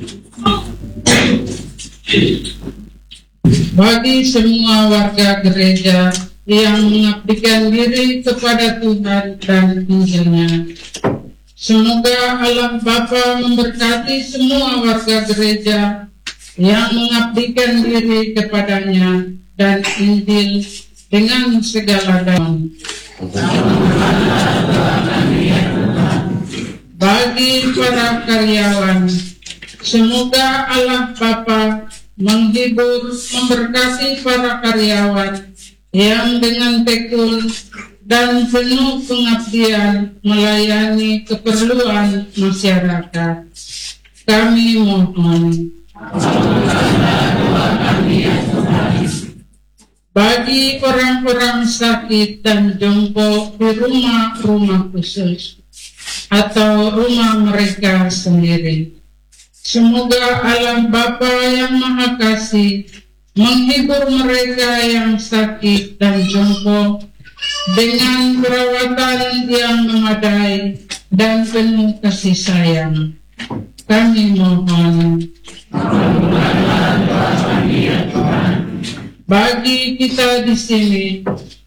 Bagi semua warga gereja yang mengabdikan diri kepada Tuhan dan Injilnya, semoga Allah Bapa memberkati semua warga gereja yang mengabdikan diri kepadanya dan Injil dengan segala damai. Bagi para karyawan, semoga Allah Bapa menghibur, memberkati para karyawan yang dengan tekun dan penuh pengabdian melayani keperluan masyarakat. Kami mohon. Bagi orang-orang sakit dan jongkok di rumah-rumah khusus atau rumah mereka sendiri, semoga Allah Bapa yang Maha Kasih menghibur mereka yang sakit dan jongkok dengan perawatan yang memadai dan penuh kasih sayang. Kami mohon. Bagi kita di sini